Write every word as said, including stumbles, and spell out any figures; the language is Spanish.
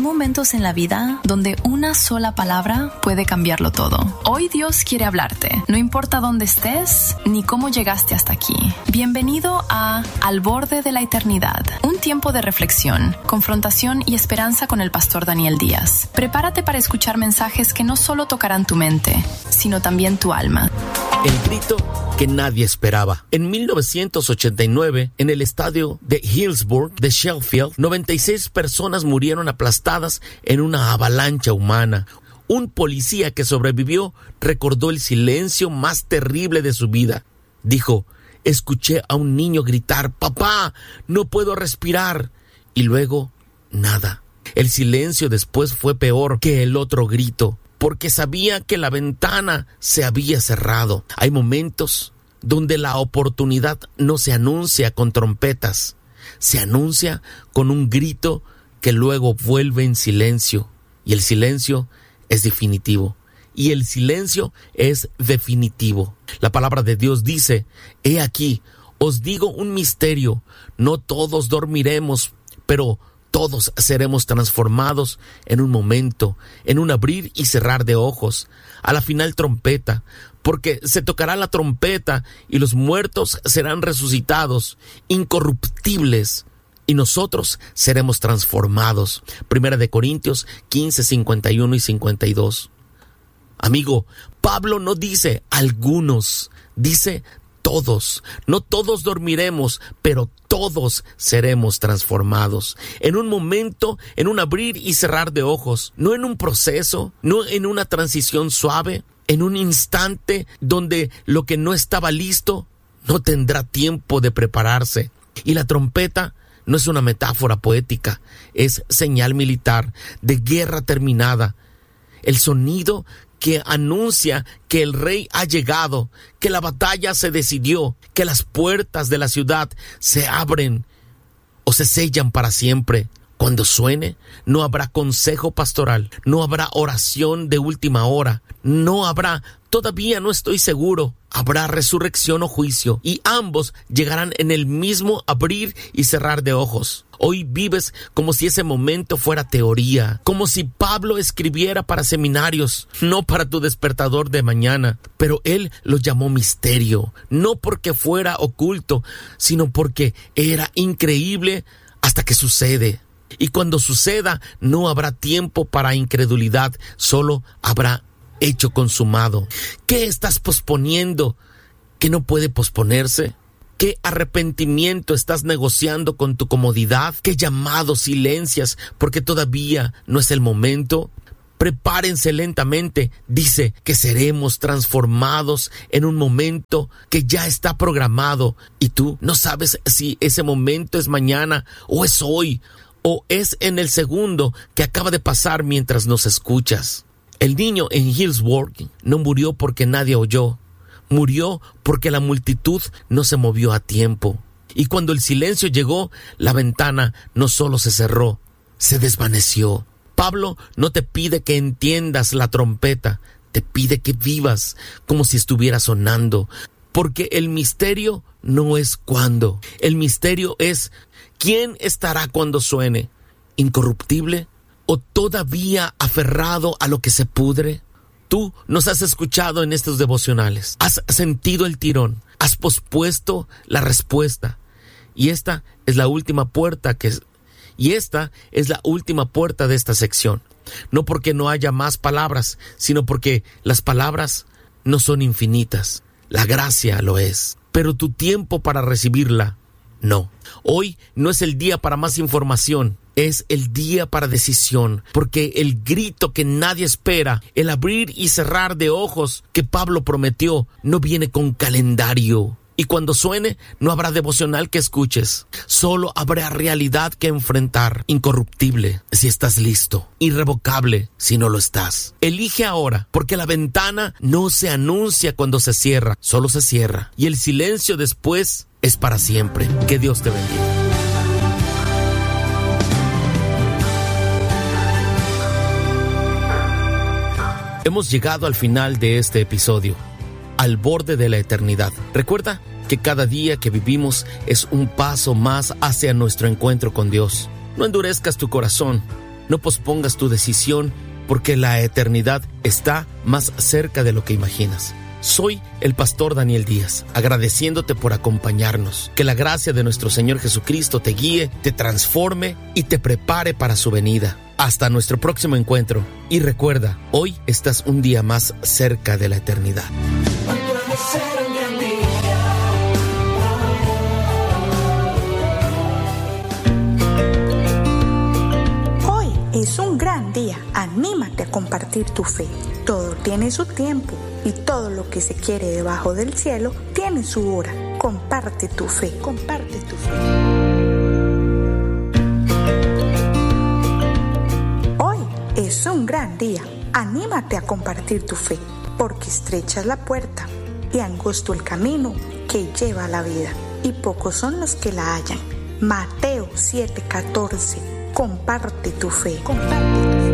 momentos en la vida donde una sola palabra puede cambiarlo todo. Hoy Dios quiere hablarte, no importa dónde estés ni cómo llegaste hasta aquí. Bienvenido a Al Borde de la Eternidad, un tiempo de reflexión, confrontación y esperanza con el pastor Daniel Díaz. Prepárate para escuchar mensajes que no solo tocarán tu mente, sino también tu alma. El grito que nadie esperaba. En mil novecientos ochenta y nueve, en el estadio de Hillsborough de Sheffield, noventa y seis personas murieron aplastadas en una avalancha humana. Un policía que sobrevivió recordó el silencio más terrible de su vida. Dijo: escuché a un niño gritar: «Papá, no puedo respirar». Y luego, nada. El silencio después fue peor que el otro grito, porque sabía que la ventana se había cerrado. Hay momentos donde la oportunidad no se anuncia con trompetas, se anuncia con un grito que luego vuelve en silencio. Y el silencio es definitivo. Y el silencio es definitivo. La palabra de Dios dice: «He aquí, os digo un misterio, no todos dormiremos, pero todos seremos transformados en un momento, en un abrir y cerrar de ojos, a la final trompeta, porque se tocará la trompeta y los muertos serán resucitados, incorruptibles, y nosotros seremos transformados». Primera de Corintios quince, cincuenta y uno y cincuenta y dos. Amigo, Pablo no dice algunos, dice todos. No todos dormiremos, pero todos seremos transformados. En un momento, en un abrir y cerrar de ojos, no en un proceso, no en una transición suave, en un instante donde lo que no estaba listo no tendrá tiempo de prepararse. Y la trompeta no es una metáfora poética, es señal militar de guerra terminada. El sonido que anuncia que el rey ha llegado, que la batalla se decidió, que las puertas de la ciudad se abren o se sellan para siempre. Cuando suene, no habrá consejo pastoral, no habrá oración de última hora, no habrá, todavía no estoy seguro, habrá resurrección o juicio, y ambos llegarán en el mismo abrir y cerrar de ojos. Hoy vives como si ese momento fuera teoría, como si Pablo escribiera para seminarios, no para tu despertador de mañana, pero él lo llamó misterio, no porque fuera oculto, sino porque era increíble hasta que sucede. Y cuando suceda, no habrá tiempo para incredulidad, solo habrá hecho consumado. ¿Qué estás posponiendo que no puede posponerse? ¿Qué arrepentimiento estás negociando con tu comodidad? ¿Qué llamados silencias porque todavía no es el momento? Prepárense lentamente, dice que seremos transformados en un momento que ya está programado, y tú no sabes si ese momento es mañana o es hoy, o es en el segundo que acaba de pasar mientras nos escuchas. El niño en Hillsborough no murió porque nadie oyó, murió porque la multitud no se movió a tiempo. Y cuando el silencio llegó, la ventana no solo se cerró, se desvaneció. Pablo no te pide que entiendas la trompeta, te pide que vivas como si estuviera sonando, porque el misterio no es cuándo, el misterio es quién estará cuando suene, incorruptible o todavía aferrado a lo que se pudre. Tú nos has escuchado en estos devocionales, has sentido el tirón, has pospuesto la respuesta, y esta es la última puerta que y esta es la última puerta de esta sección. No porque no haya más palabras, sino porque las palabras no son infinitas. La gracia lo es, pero tu tiempo para recibirla, no. Hoy no es el día para más información, es el día para decisión, porque el grito que nadie espera, el abrir y cerrar de ojos que Pablo prometió, no viene con calendario. Y cuando suene, no habrá devocional que escuches. Solo habrá realidad que enfrentar. Incorruptible, si estás listo. Irrevocable, si no lo estás. Elige ahora, porque la ventana no se anuncia cuando se cierra, solo se cierra. Y el silencio después es para siempre. Que Dios te bendiga. Hemos llegado al final de este episodio. Al borde de la eternidad. Recuerda que cada día que vivimos es un paso más hacia nuestro encuentro con Dios. No endurezcas tu corazón. No pospongas tu decisión porque la eternidad está más cerca de lo que imaginas. Soy el pastor Daniel Díaz, agradeciéndote por acompañarnos. Que la gracia de nuestro Señor Jesucristo te guíe, te transforme y te prepare para su venida. Hasta nuestro próximo encuentro. Y recuerda, hoy estás un día más cerca de la eternidad. Hoy es un gran día. Anímate a compartir tu fe. Todo tiene su tiempo y todo lo que se quiere debajo del cielo tiene su hora. Comparte tu fe. Comparte tu fe. Es un gran día. Anímate a compartir tu fe, porque estrecha es la puerta y angosto el camino que lleva a la vida, y pocos son los que la hallan. Mateo siete catorce. Comparte tu fe. Comparte tu fe.